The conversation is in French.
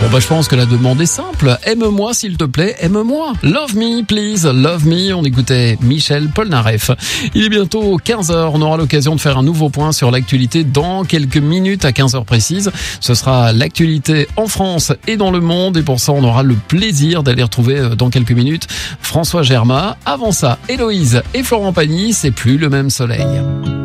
Bon je pense que la demande est simple. Aime-moi s'il te plaît, aime-moi. Love me please, love me. On écoutait Michel Polnareff. Il est bientôt 15h. On aura l'occasion de faire un nouveau point sur l'actualité dans quelques minutes à 15h précises. Ce sera l'actualité en France et dans le monde. Et pour ça, on aura le plaisir d'aller retrouver dans quelques minutes François Germain. Avant ça, Héloïse et Florent Pagny, c'est plus le même soleil.